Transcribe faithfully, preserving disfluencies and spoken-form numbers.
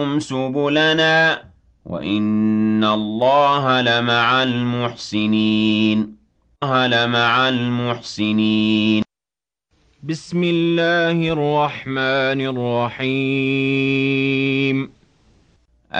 سُبُلَنَا وَإِنَّ اللَّهَ لَمَعَ الْمُحْسِنِينَ اللَّهَ لَمَعَ الْمُحْسِنِينَ بسم الله الرحمن الرحيم